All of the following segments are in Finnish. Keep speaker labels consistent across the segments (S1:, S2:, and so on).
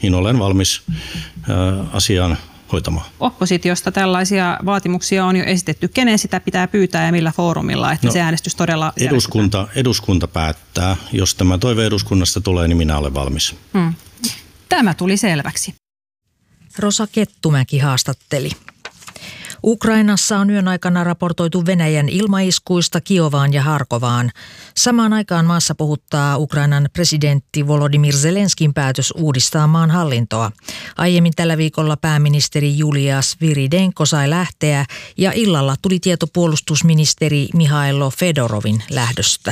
S1: niin olen valmis asiaan hoitamaan.
S2: Oppositiosta tällaisia vaatimuksia on jo esitetty. Kenen sitä pitää pyytää ja millä foorumilla, että se äänestys todella
S1: eduskunta päättää. Jos tämä toive eduskunnasta tulee, niin minä olen valmis.
S2: Tämä tuli selväksi.
S3: Rosa Kettumäki haastatteli. Ukrainassa on yön aikana raportoitu Venäjän ilmaiskuista Kiovaan ja Harkovaan. Samaan aikaan maassa puhuttaa Ukrainan presidentti Volodymyr Zelenskin päätös uudistaa maan hallintoa. Aiemmin tällä viikolla pääministeri Julia Sviridenko sai lähteä ja illalla tuli tieto puolustusministeri Mihailo Fedorovin lähdöstä.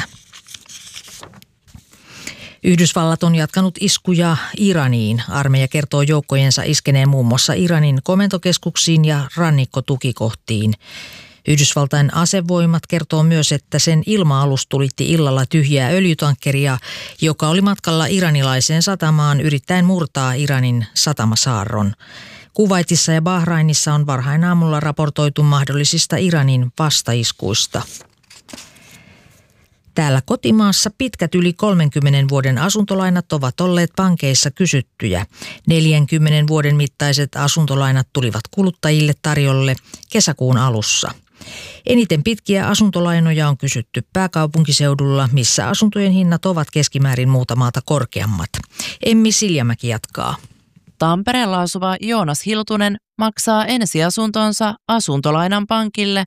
S3: Yhdysvallat on jatkanut iskuja Iraniin. Armeija kertoo joukkojensa iskeneen muun muassa Iranin komentokeskuksiin ja rannikkotukikohtiin. Yhdysvaltain asevoimat kertoo myös, että sen ilma-alus tulitti illalla tyhjää öljytankkeria, joka oli matkalla iranilaiseen satamaan yrittäen murtaa Iranin satamasaarron. Kuwaitissa ja Bahrainissa on varhain aamulla raportoitu mahdollisista Iranin vastaiskuista. Täällä kotimaassa pitkät yli 30 vuoden asuntolainat ovat olleet pankeissa kysyttyjä. 40 vuoden mittaiset asuntolainat tulivat kuluttajille tarjolle kesäkuun alussa. Eniten pitkiä asuntolainoja on kysytty pääkaupunkiseudulla, missä asuntojen hinnat ovat keskimäärin muuta maata korkeammat. Emmi Siljamäki jatkaa.
S4: Tampereella asuva Joonas Hiltunen maksaa ensiasuntonsa asuntolainan pankille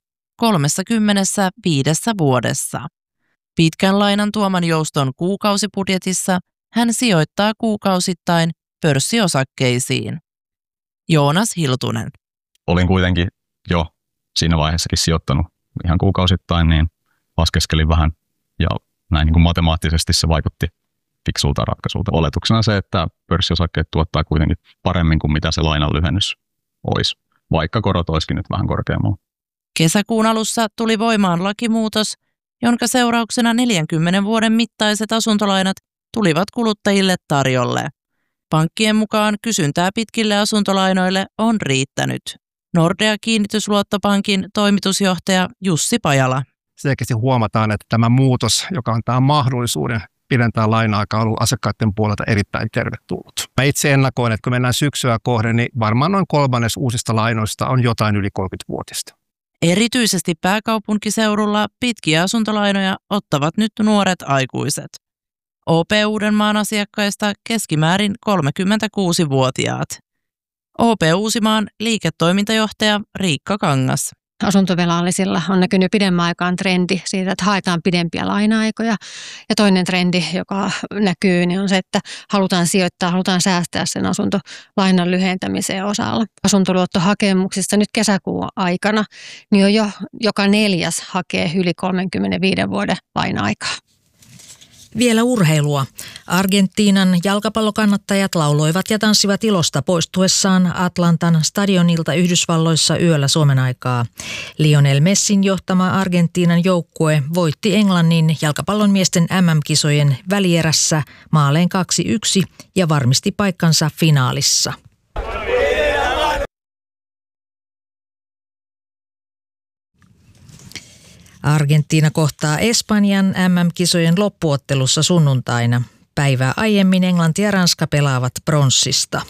S4: 35 vuodessa. Pitkän lainan tuoman jouston kuukausibudjetissa hän sijoittaa kuukausittain pörssiosakkeisiin. Joonas Hiltunen.
S5: Olin kuitenkin jo siinä vaiheessakin sijoittanut ihan kuukausittain, niin laskeskelin vähän ja näin niin kuin matemaattisesti se vaikutti fiksulta ratkaisulta. Oletuksena se, että pörssiosakkeet tuottaa kuitenkin paremmin kuin mitä se lainan lyhennys olisi, vaikka korot olisikin nyt vähän korkeammalla.
S4: Kesäkuun alussa tuli voimaan lakimuutos, jonka seurauksena 40 vuoden mittaiset asuntolainat tulivat kuluttajille tarjolle. Pankkien mukaan kysyntää pitkille asuntolainoille on riittänyt. Nordea-kiinnitysluottopankin toimitusjohtaja Jussi Pajala.
S6: Selkeästi huomataan, että tämä muutos, joka antaa mahdollisuuden pidentää laina-aikaa, on ollut asiakkaiden puolelta erittäin tervetullut. Mä itse ennakoin, että kun mennään syksyä kohden, niin varmaan noin 1/3 uusista lainoista on jotain yli 30-vuotista.
S4: Erityisesti pääkaupunkiseudulla pitkiä asuntolainoja ottavat nyt nuoret aikuiset. OP Uudenmaan asiakkaista keskimäärin 36-vuotiaat. OP Uusimaan liiketoimintajohtaja Riikka Kangas.
S7: Asuntovelallisilla on näkynyt pidemmän aikaan trendi siitä, että haetaan pidempiä laina-aikoja. Ja toinen trendi, joka näkyy, niin on se, että halutaan sijoittaa, halutaan säästää sen asuntolainan lyhentämiseen osalla. Asuntoluottohakemuksista nyt kesäkuun aikana, niin on jo joka 4. hakee yli 35 vuoden laina-aikaa.
S3: Vielä urheilua. Argentiinan jalkapallokannattajat lauloivat ja tanssivat ilosta poistuessaan Atlantan stadionilta Yhdysvalloissa yöllä Suomen aikaa. Lionel Messin johtama Argentiinan joukkue voitti Englannin jalkapallon miesten MM-kisojen välierässä maaleen 2-1 ja varmisti paikkansa finaalissa. Argentiina kohtaa Espanjan MM-kisojen loppuottelussa sunnuntaina. Päivää aiemmin Englanti ja Ranska pelaavat pronssista.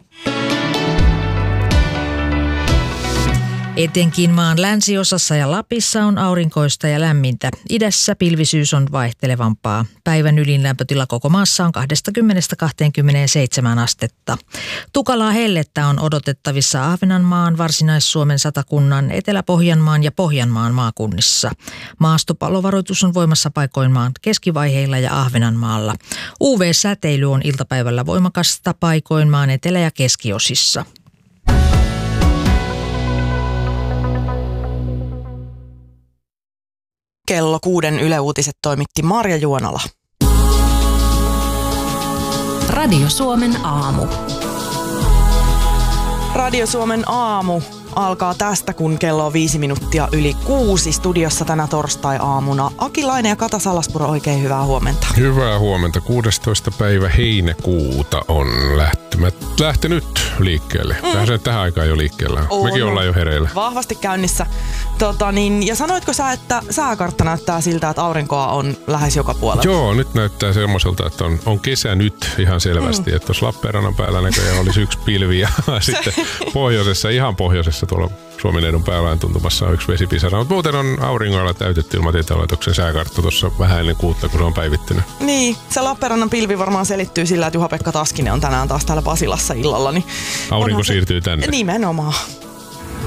S3: Etenkin maan länsiosassa ja Lapissa on aurinkoista ja lämmintä. Idässä pilvisyys on vaihtelevampaa. Päivän ylinlämpötila koko maassa on 20–27 astetta. Tukalaa hellettä on odotettavissa Ahvenanmaan, Varsinais-Suomen satakunnan, Etelä-Pohjanmaan ja Pohjanmaan maakunnissa. Maastopallovaroitus on voimassa paikoin maan keskivaiheilla ja Ahvenanmaalla. UV-säteily on iltapäivällä voimakasta paikoin maan etelä- ja keskiosissa.
S8: Kello 6 Yle Uutiset toimitti Marja Juonala.
S9: Radio Suomen aamu.
S8: Radio Suomen aamu alkaa tästä, kun kello on 5 minuuttia yli 6. Studiossa tänä torstai-aamuna Aki Laine ja Kata Salaspuro, oikein hyvää huomenta.
S10: Hyvää huomenta. 16. päivä heinäkuuta on lähtömät lähtenyt liikkeelle. Tähän aikaan jo liikkeellä. Mekin ollaan jo hereillä.
S8: Vahvasti käynnissä. Ja sanoitko sä, että sääkartta näyttää siltä, että aurinkoa on lähes joka puolella?
S10: Joo, nyt näyttää semmoiselta, että on kesä nyt ihan selvästi. Että tuossa Lappeenrannan päällä näköjään olisi yksi pilvi ja sitten ihan pohjoisessa tuolla Suomenneidon päälain tuntumassa on yksi vesipisara. Mutta muuten on auringoilla täytetty Ilmatieteen laitoksen sääkartta tuossa vähän ennen 6, kun se on päivittynyt.
S8: Niin, se Lappeenrannan pilvi varmaan selittyy sillä, että Juha-Pekka Taskinen on tänään taas täällä Pasilassa illalla. Niin
S10: aurinko siirtyy tänne.
S8: Nimenomaan.